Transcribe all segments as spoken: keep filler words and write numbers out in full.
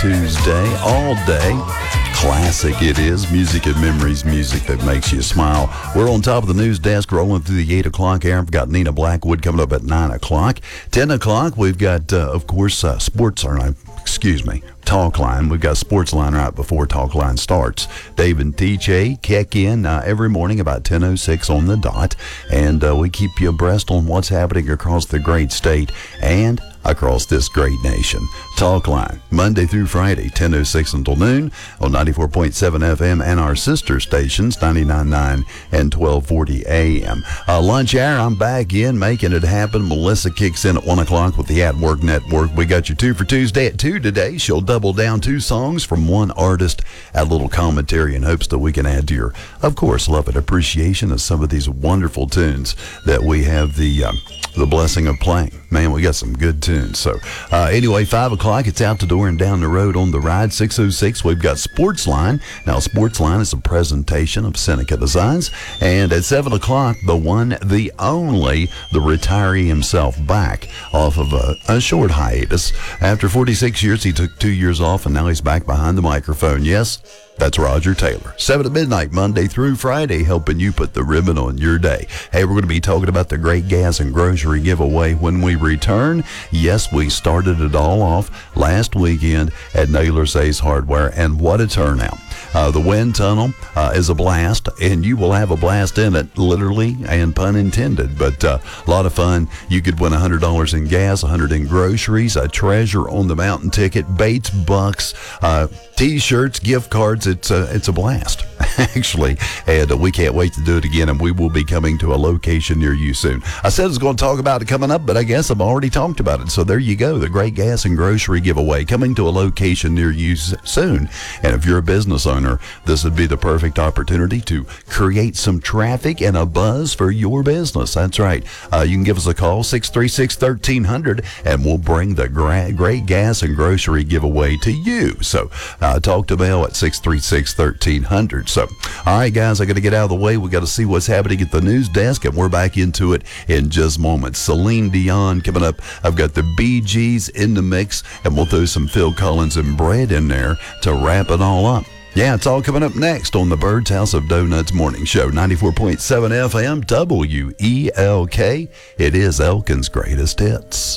Tuesday, all day. Classic it is. Music and memories, music that makes you smile. We're on top of the news desk, rolling through the eight o'clock hour. We've got Nina Blackwood coming up at nine o'clock. ten o'clock, we've got, uh, of course, uh, sports, or no, excuse me, Talk Line. We've got Sports Line right before Talk Line starts. Dave and T J kick in uh, every morning about ten oh six on the dot, and uh, we keep you abreast on what's happening across the great state and across this great nation. Talk Line, Monday through Friday, ten oh six until noon on ninety-four point seven F M and our sister stations, ninety-nine point nine and twelve forty A M. Uh, lunch hour, I'm back in, making it happen. Melissa kicks in at one o'clock with the At Work Network. We got you two for Tuesday at two today. She'll double down two songs from one artist, add a little commentary in hopes that we can add to your, of course, love and appreciation of some of these wonderful tunes that we have the... Um, the blessing of playing. Man, we got some good tunes. So uh, anyway, five o'clock, it's out the door and down the road on the ride. six oh six, we've got Sports Line. Now, Sports Line is a presentation of Seneca Designs. And at seven o'clock, the one, the only, the retiree himself, back off of a, a short hiatus. After forty-six years, he took two years off, and now he's back behind the microphone. Yes, that's Roger Taylor. seven to midnight, Monday through Friday, helping you put the ribbon on your day. Hey, we're going to be talking about the great gas and grocery giveaway when we return. Yes, we started it all off last weekend at Naylor's Ace Hardware, and what a turnout. Uh, the wind tunnel uh, is a blast, and you will have a blast in it, literally and pun intended. But uh, a lot of fun. You could win one hundred dollars in gas, one hundred dollars in groceries, a Treasure on the Mountain ticket, Bates Bucks, uh, T-shirts, gift cards. It's a, it's a blast, actually, and uh, we can't wait to do it again, and we will be coming to a location near you soon. I said I was going to talk about it coming up, but I guess I've already talked about it, so there you go, the Great Gas and Grocery Giveaway, coming to a location near you soon. And if you're a business owner, this would be the perfect opportunity to create some traffic and a buzz for your business. That's right. Uh, you can give us a call, six three six, one three hundred, and we'll bring the gra- Great Gas and Grocery Giveaway to you. So uh, talk to Mel at six three six, one three hundred. So, all right, guys, I got to get out of the way. We got to see what's happening at the news desk, and we're back into it in just moments. Celine Dion coming up. I've got the Bee Gees in the mix, and we'll throw some Phil Collins and Bread in there to wrap it all up. Yeah, it's all coming up next on the Bird's House of Donuts Morning Show, ninety-four point seven F M, W E L K. It is Elkin's greatest hits.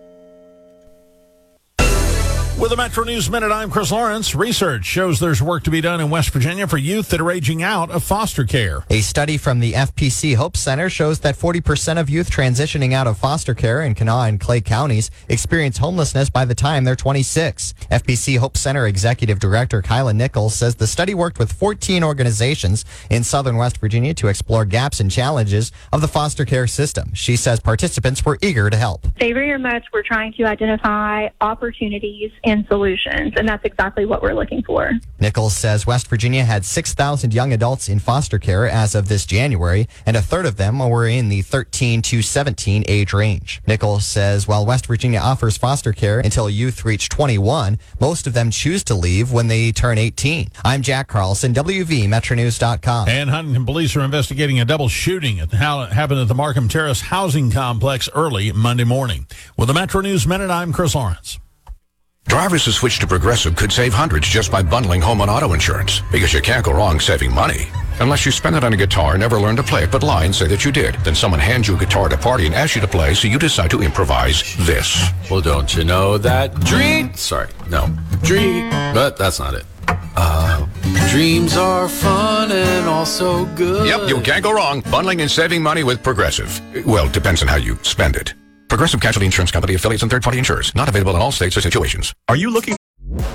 With the Metro News Minute, I'm Chris Lawrence. Research shows there's work to be done in West Virginia for youth that are aging out of foster care. A study from the F P C Hope Center shows that forty percent of youth transitioning out of foster care in Kanawha and Clay counties experience homelessness by the time they're twenty-six. F P C Hope Center Executive Director Kyla Nichols says the study worked with fourteen organizations in southern West Virginia to explore gaps and challenges of the foster care system. She says participants were eager to help. They very much were trying to identify opportunities and solutions, and that's exactly what we're looking for. Nichols says West Virginia had six thousand young adults in foster care as of this January, and a third of them were in the thirteen to seventeen age range. Nichols says while West Virginia offers foster care until youth reach twenty-one, most of them choose to leave when they turn eighteen. I'm Jack Carlson, W V Metro News dot com. And Huntington police are investigating a double shooting at the, how, happened at the Markham Terrace housing complex early Monday morning. With the Metro News Minute, I'm Chris Lawrence. Drivers who switch to Progressive could save hundreds just by bundling home and auto insurance, because you can't go wrong saving money. Unless you spend it on a guitar, never learn to play it, but lie and say that you did. Then someone hands you a guitar at a party and asks you to play, so you decide to improvise this. Well, don't you know that dream... Sorry, no. Dream... But that's not it. Uh, dreams are fun and also good. Yep, you can't go wrong bundling and saving money with Progressive. Well, depends on how you spend it. Progressive Casualty Insurance Company, affiliates, and third-party insurers. Not available in all states or situations. Are you looking